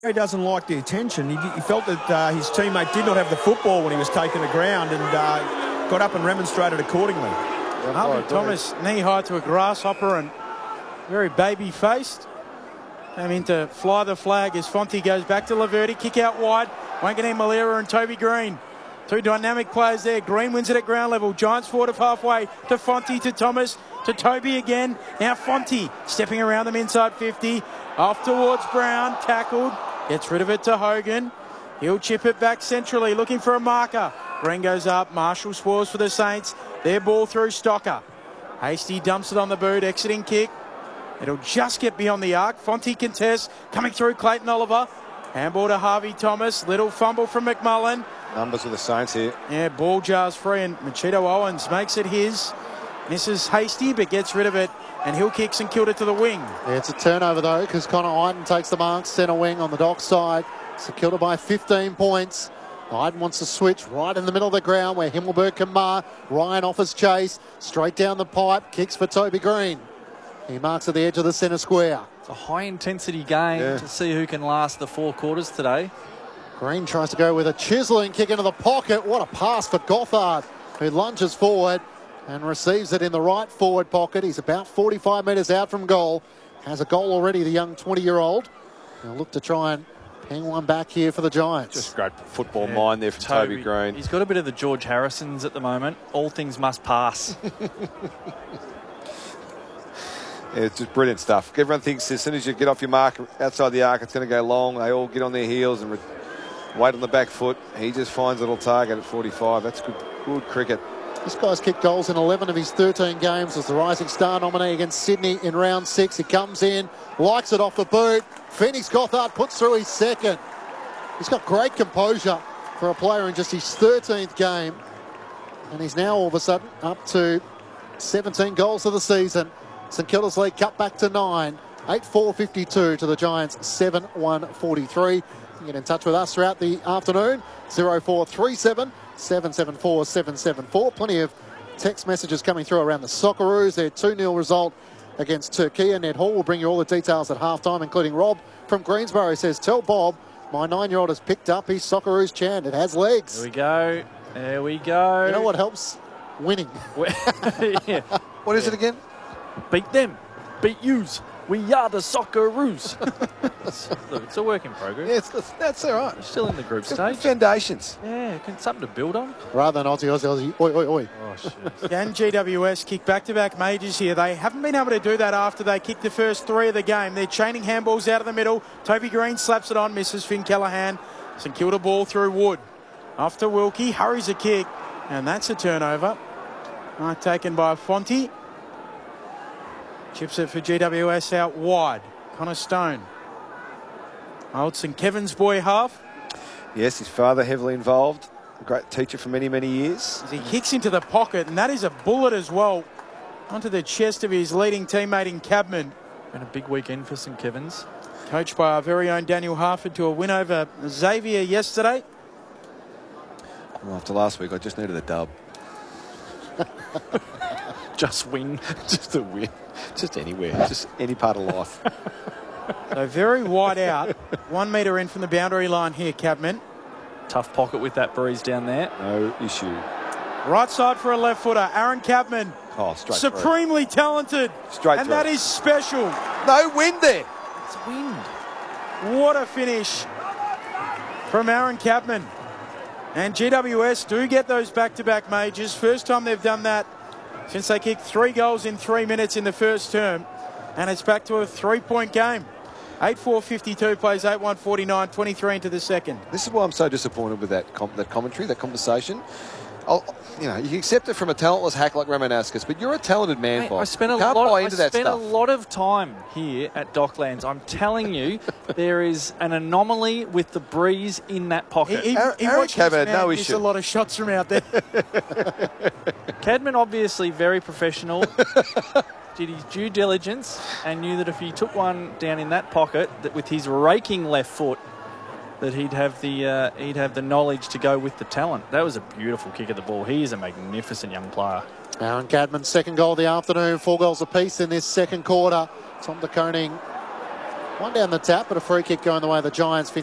He doesn't like the attention. He felt that his teammate did not have the football when he was taken to ground and got up and remonstrated accordingly. Harvey Thomas knee-high to a grasshopper and very baby-faced. Came in to fly the flag as Fonte goes back to Laverty. Kick out wide. Wanganeen Malera and Toby Green. Two dynamic players there. Green wins it at ground level. Giants forward of halfway to Fonte, to Thomas, to Toby again. Now Fonte stepping around them inside 50. Off towards Brown. Tackled. Gets rid of it to Hogan. He'll chip it back centrally, looking for a marker. Green goes up. Marshall spoils for the Saints. Their ball through Stocker. Hasty dumps it on the boot. Exiting kick. It'll just get beyond the arc. Fonte contests. Coming through Clayton Oliver. Handball to Harvey Thomas. Little fumble from McMullen. Numbers of the Saints here. Yeah, ball jars free and Machito Owens makes it his. Misses Hasty but gets rid of it. And Hill kicks and killed it to the wing. Yeah, it's a turnover though, because Connor Iden takes the mark, centre wing on the dock side. St Kilda by 15 points. Iden wants to switch right in the middle of the ground where Himmelberg can mark. Ryan offers chase, straight down the pipe, kicks for Toby Green. He marks at the edge of the centre square. It's a high-intensity game to see who can last the 4 quarters today. Green tries to go with a chiselling kick into the pocket. What a pass for Gothard, who lunges forward and receives it in the right forward pocket. He's about 45 metres out from goal. Has a goal already, the young 20-year-old. He'll look to try and hang one back here for the Giants. Just great football mind there from Toby Green. He's got a bit of the George Harrisons at the moment. All things must pass. Yeah, it's just brilliant stuff. Everyone thinks as soon as you get off your mark outside the arc, it's going to go long. They all get on their heels and wait on the back foot. He just finds a little target at 45. That's good cricket. This guy's kicked goals in 11 of his 13 games as the Rising Star nominee against Sydney in round 6. He comes in, likes it off the boot. Phoenix Gothard puts through his second. He's got great composure for a player in just his 13th game. And he's now all of a sudden up to 17 goals of the season. St Kilda's lead cut back to 9. 8-4-52 to the Giants, 7-1-43. You can get in touch with us throughout the afternoon. 0437 774 774. Plenty of text messages coming through around the Socceroos. Their 2-0 result against Turkey. Ned Hall will bring you all the details at halftime, including Rob from Greensboro says, "Tell Bob my 9-year-old has picked up his Socceroos chant. It has legs." There we go. There we go. You know what helps? Winning. Yeah. What is it again? Beat them. Beat yous. We are the Socceroos. Look, it's a work in progress. Yeah, that's all right. We're still in the group stage. Foundations. Yeah, something to build on. Rather than Aussie. Oi, oi, oi. Oh, shit. Can GWS kick back-to-back majors here? They haven't been able to do that after they kicked the first 3 of the game. They're chaining handballs out of the middle. Toby Green slaps it on, misses Finn Callaghan. St Kilda ball through Wood. Off to Wilkie, hurries a kick, and that's a turnover. Mark taken by Fonte. Chips it for GWS out wide. Connor Stone. Old St Kevin's boy half. Yes, his father heavily involved. A great teacher for many, many years. As he kicks into the pocket, and that is a bullet as well onto the chest of his leading teammate in Cabman. Been a big weekend for St Kevin's. Coached by our very own Daniel Harford to a win over Xavier yesterday. Well, after last week, I just needed a dub. Just win. Just a win. Just anywhere. Just any part of life. So very wide out. 1 metre in from the boundary line here, Cabman. Tough pocket with that breeze down there. No issue. Right side for a left footer. Aaron Cabman. Oh, straight Supremely talented. Straight and through. that is special. No wind there. It's wind. What a finish from Aaron Cabman. And GWS do get those back-to-back majors. First time they've done that since they kicked 3 goals in 3 minutes in the first term. And it's back to a 3-point game. 8-4-52 plays 8-1-49, 23 into the second. This is why I'm so disappointed with that commentary, that conversation. You can accept it from a talentless hack like Ramanaskas, but you're a talented man, Bob. I spent a lot of time here at Docklands. I'm telling you, there is an anomaly with the breeze in that pocket. Aaron Cabman, no There's issue. a lot of shots from out there. Cadman, obviously very professional, did his due diligence and knew that if he took one down in that pocket, that with his raking left foot, that he'd have the knowledge to go with the talent. That was a beautiful kick of the ball. He is a magnificent young player. Aaron Cadman's second goal of the afternoon. 4 goals apiece in this second quarter. Tom de Koning One down the tap, but a free kick going the way of the Giants.